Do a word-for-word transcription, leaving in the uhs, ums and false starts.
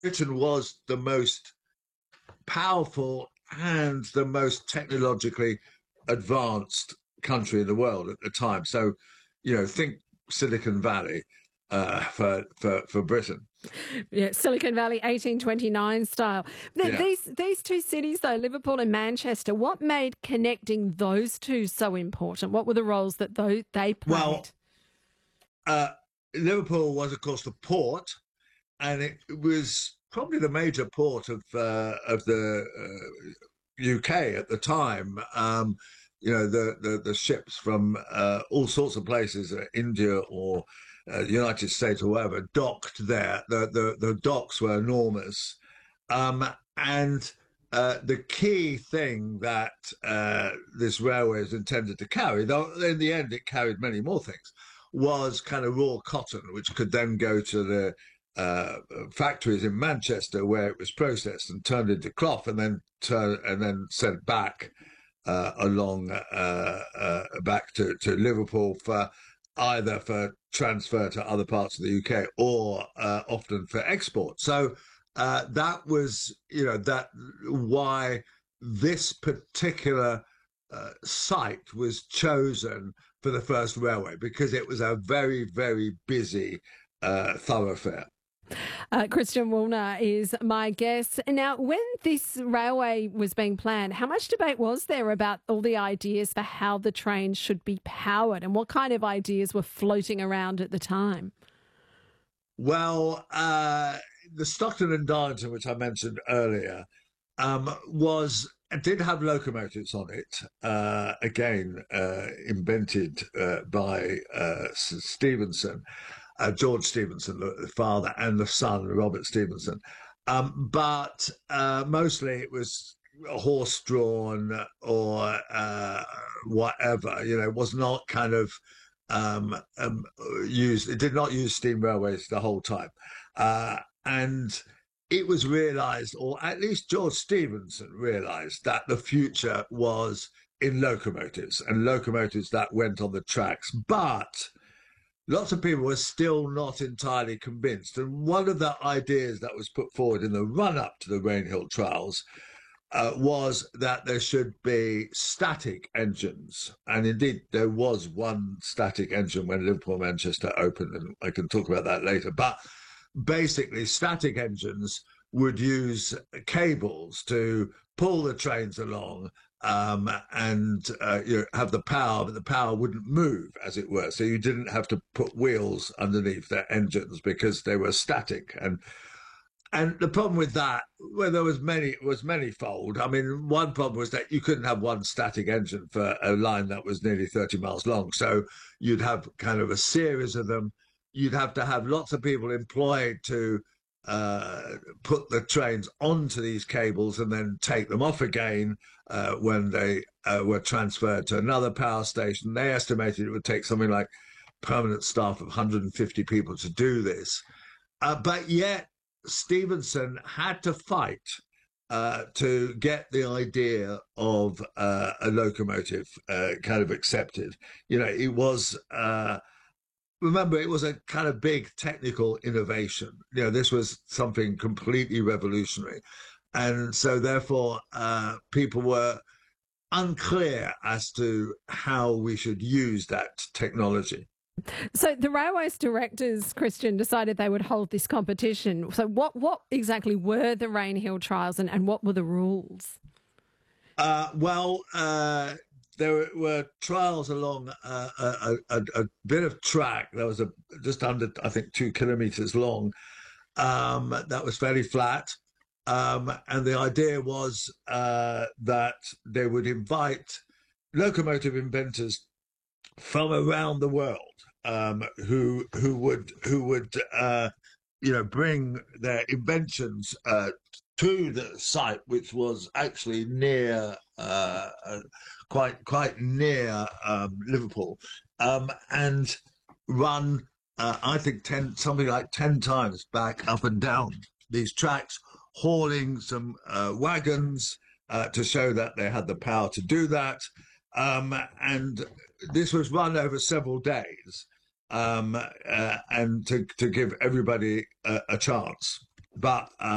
Britain was the most powerful and the most technologically advanced country in the world at the time. So, you know, think Silicon Valley uh, for, for for Britain. Yeah, Silicon Valley, eighteen twenty-nine style. Th- Yeah. These these two cities, though, Liverpool and Manchester, what made connecting those two so important? What were the roles that those, they Well, played? uh, Liverpool was, of course, the port, and it was probably the major port of uh, of the uh, U K at the time. Um, you know, the, the, the ships from uh, all sorts of places, uh, India or uh, the United States or wherever, docked there. The, the, the docks were enormous. Um, and uh, the key thing that uh, this railway is intended to carry, though in the end it carried many more things, was kind of raw cotton, which could then go to the uh, factories in Manchester where it was processed and turned into cloth, and then turn and then sent back uh, along uh, uh, back to, to Liverpool for either for transfer to other parts of the U K or uh, often for export. So uh, that was, you know, that why this particular uh, site was chosen for the first railway, because it was a very, very busy uh, thoroughfare. Uh, Christian Woolner is my guest. Now, when this railway was being planned, how much debate was there about all the ideas for how the train should be powered, and what kind of ideas were floating around at the time? Well, uh, the Stockton and Darlington, which I mentioned earlier, um, was did have locomotives on it. Uh, again, uh, invented uh, by uh, Stephenson, uh, George Stephenson, the father, and the son, Robert Stephenson. Um, but uh, mostly it was horse-drawn or uh, whatever. You know, it was not kind of um, um, used. It did not use steam railways the whole time, uh, and it was realised, or at least George Stephenson realised, that the future was in locomotives and locomotives that went on the tracks. But lots of people were still not entirely convinced. And one of the ideas that was put forward in the run up to the Rainhill trials uh, was that there should be static engines. And indeed, there was one static engine when Liverpool Manchester opened, and I can talk about that later. But basically, static engines would use cables to pull the trains along um, and uh, you know, have the power, but the power wouldn't move, as it were. So you didn't have to put wheels underneath their engines because they were static. And and the problem with that, well, there was many was manyfold. I mean, one problem was that you couldn't have one static engine for a line that was nearly thirty miles long. So you'd have kind of a series of them. You'd have to have lots of people employed to uh, put the trains onto these cables and then take them off again uh, when they uh, were transferred to another power station. They estimated it would take something like permanent staff of one hundred fifty people to do this. Uh, but yet, Stephenson had to fight uh, to get the idea of uh, a locomotive uh, kind of accepted. You know, it was. Uh, remember, it was a kind of big technical innovation. You know, this was something completely revolutionary. And so, therefore, uh, people were unclear as to how we should use that technology. So the railways directors, Christian, decided they would hold this competition. So what, what exactly were the Rainhill trials, and, and what were the rules? Uh, well, uh, there were trials along uh, a, a, a, bit of track that was a, just under, I think, two kilometres long. Um, that was fairly flat. Um, and the idea was uh, that they would invite locomotive inventors from around the world um, who who would who would uh, you know bring their inventions uh, to the site, which was actually near uh, uh, quite quite near um, Liverpool, um, and run uh, I think ten something like ten times back up and down these tracks, hauling some uh, wagons uh, to show that they had the power to do that. Um, and this was run over several days, um, uh, and to, to give everybody a, a chance. But uh,